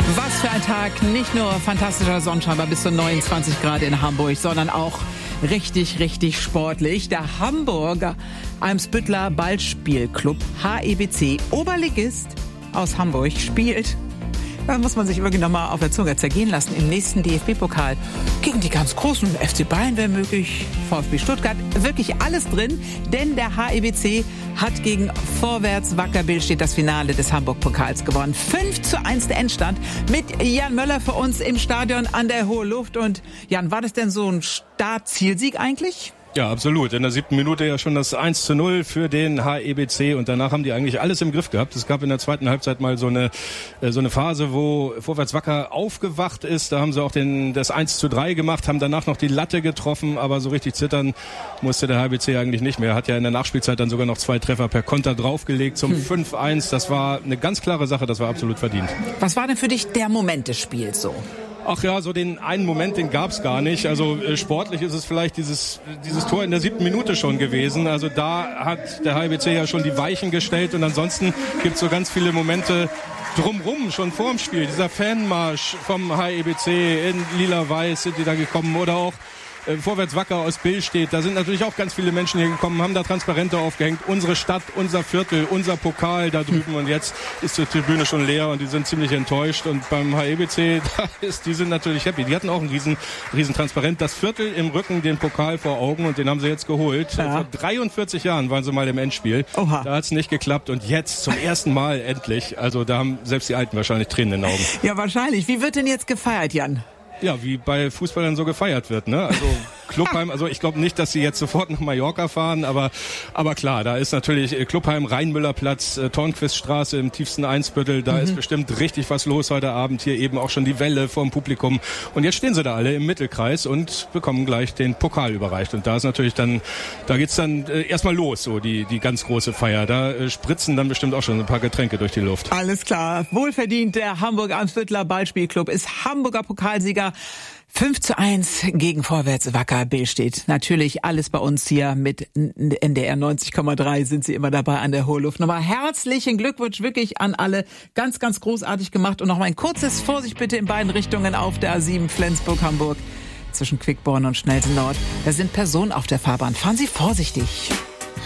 Was für ein Tag, nicht nur fantastischer Sonnenschein bei bis zu 29 Grad in Hamburg, sondern auch richtig, richtig sportlich. Der Hamburger Eimsbütteler Ballspielclub HEBC, Oberligist aus Hamburg, spielt, da muss man sich wirklich nochmal auf der Zunge zergehen lassen, im nächsten DFB-Pokal gegen die ganz großen FC Bayern, wäre möglich, VfB Stuttgart, wirklich alles drin, denn der HEBC hat gegen Vorwärts Wacker Billstedt das Finale des Hamburg-Pokals gewonnen. 5:1 der Endstand mit Jan Möller für uns im Stadion an der Hohe Luft. Und Jan, war das denn so ein Start-Zielsieg eigentlich? Ja, absolut. In der 7. Minute ja schon das 1:0 für den HEBC und danach haben die eigentlich alles im Griff gehabt. Es gab in der zweiten Halbzeit mal so eine Phase, wo Vorwärts Wacker aufgewacht ist. Da haben sie auch das 1:3 gemacht, haben danach noch die Latte getroffen, aber so richtig zittern musste der HEBC eigentlich nicht mehr. Hat ja in der Nachspielzeit dann sogar noch 2 Treffer per Konter draufgelegt zum 5:1. Das war eine ganz klare Sache, das war absolut verdient. Was war denn für dich der Moment des Spiels so? Ach ja, so den einen Moment, den gab's gar nicht. Also sportlich ist es vielleicht dieses Tor in der 7. Minute schon gewesen. Also da hat der HEBC ja schon die Weichen gestellt und ansonsten gibt's so ganz viele Momente drumrum, schon vorm Spiel. Dieser Fanmarsch vom HEBC in lila-weiß sind die da gekommen oder auch Vorwärts Wacker aus Billstedt. Da sind natürlich auch ganz viele Menschen hier gekommen, haben da Transparente aufgehängt. Unsere Stadt, unser Viertel, unser Pokal da drüben. Und jetzt ist die Tribüne schon leer und die sind ziemlich enttäuscht. Und beim HEBC, die sind natürlich happy. Die hatten auch ein riesen Transparent. Das Viertel im Rücken, den Pokal vor Augen und den haben sie jetzt geholt. Ja. Vor 43 Jahren waren sie mal im Endspiel. Oha. Da hat's nicht geklappt und jetzt zum ersten Mal endlich. Also da haben selbst die Alten wahrscheinlich Tränen in den Augen. Ja, wahrscheinlich. Wie wird denn jetzt gefeiert, Jan? Ja, wie bei Fußballern so gefeiert wird, ne? Also Clubheim, also ich glaube nicht, dass sie jetzt sofort nach Mallorca fahren, aber klar, da ist natürlich Clubheim, Rheinmüllerplatz, Tornquiststraße im tiefsten Eimsbüttel, da ist bestimmt richtig was los heute Abend, hier eben auch schon die Welle vom Publikum und jetzt stehen sie da alle im Mittelkreis und bekommen gleich den Pokal überreicht und da ist natürlich dann, da geht's dann erstmal los, so die ganz große Feier, da spritzen dann bestimmt auch schon ein paar Getränke durch die Luft. Alles klar, wohlverdient, der Hamburger Eimsbütteler Ballspielclub ist Hamburger Pokalsieger. 5:1 gegen Vorwärts Wacker Billstedt. Natürlich alles bei uns hier mit NDR 90,3 sind sie immer dabei an der Hohe Luft. Nochmal herzlichen Glückwunsch wirklich an alle. Ganz, ganz großartig gemacht. Und nochmal ein kurzes Vorsicht bitte in beiden Richtungen auf der A7 Flensburg-Hamburg zwischen Quickborn und Schnelsen Nord. Da sind Personen auf der Fahrbahn. Fahren Sie vorsichtig.